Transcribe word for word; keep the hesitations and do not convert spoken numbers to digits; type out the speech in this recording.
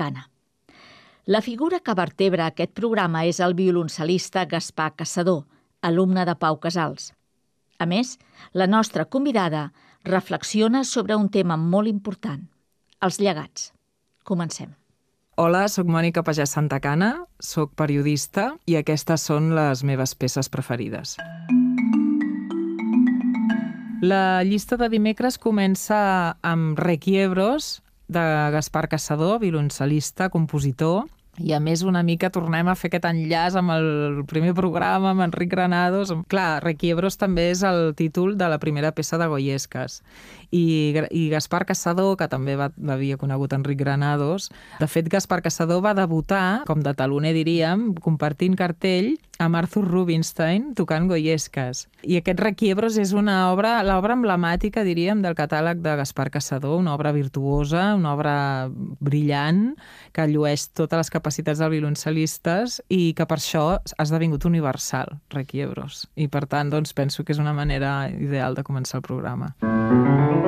Cana. La figura que vertebra aquest programa és el violoncel·lista Gaspar Caçador, alumne de Pau Casals. A més, la nostra convidada reflexiona sobre un tema molt important, els llegats. Comencem. Hola, soc Mònica Pagès Santacana, soc periodista i aquestes són les meves peces preferides. La llista de dimecres comença amb Requiebros, de Gaspar Caçador, violoncel·lista, compositor, i a més una mica tornem a fer aquest enllaç amb el primer programa, amb Enric Granados. Clar, Requiebros també és el títol de la primera peça de Goyescas. I, i Gaspar Caçador, que també va, l'havia conegut Enric Granados, de fet Gaspar Caçador va debutar, com de taloner diríem, compartint cartell amb Arthur Rubinstein tocant Goyescas. I aquest Requiebros és una obra, l'obra emblemàtica, diríem, del catàleg de Gaspar Caçador, una obra virtuosa, una obra brillant, que llueix totes les capacitats dels violoncel·listes i que per això ha esdevingut universal, Requiebros. I per tant, doncs, penso que és una manera ideal de començar el programa.